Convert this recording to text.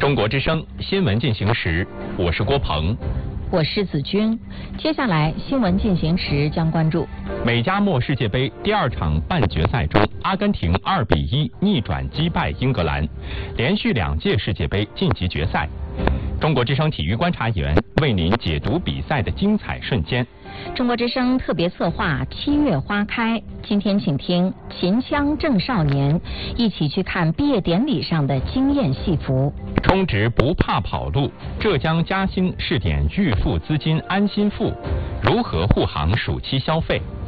中国之声新闻进行时，我是郭鹏， 我是子君。接下来新闻进行时将关注美加墨世界杯第2场半决赛中，阿根廷2-1逆转击败英格兰，连续2届世界杯晋级决赛。中国之声体育观察员为您解读比赛的精彩瞬间。 中国之声特别策划7月花开，今天请听秦腔正少年一起去看毕业典礼上的惊艳戏服。 充值不怕跑路，浙江嘉兴试点预付资金安心付，如何护航暑期消费？